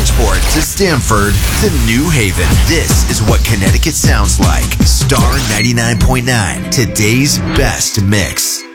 Bridgeport to Stamford to New Haven. This is what Connecticut sounds like. Star 99.9, today's best mix.